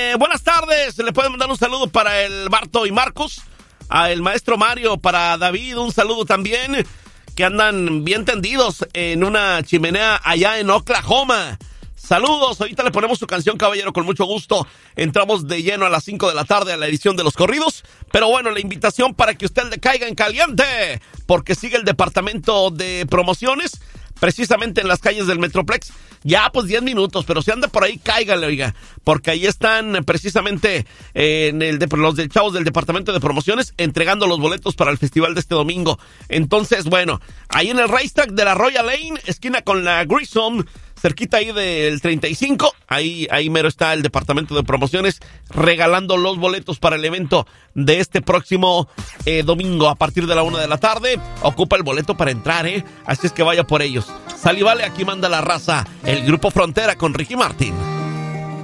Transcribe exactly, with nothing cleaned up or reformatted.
Eh, buenas tardes. Le pueden mandar un saludo para el Barto y Marcos, a el maestro Mario, para David, un saludo también, que andan bien tendidos en una chimenea allá en Oklahoma. Saludos, ahorita le ponemos su canción, caballero, con mucho gusto. Entramos de lleno a las cinco de la tarde a la edición de los corridos. Pero bueno, la invitación para que usted le caiga en caliente, porque sigue el departamento de promociones, precisamente en las calles del Metroplex. Ya, pues diez minutos, pero si anda por ahí, cáigale, oiga, porque ahí están precisamente eh, en el de, los de, chavos del departamento de promociones entregando los boletos para el festival de este domingo. Entonces, bueno, ahí en el racetrack de la Royal Lane, esquina con la Grissom, cerquita ahí del treinta y cinco, ahí, ahí mero está el departamento de promociones regalando los boletos para el evento de este próximo eh, domingo a partir de la una de la tarde. Ocupa el boleto para entrar, ¿eh? Así es que vaya por ellos. Sal y vale, aquí manda la raza, el Grupo Frontera con Ricky Martin.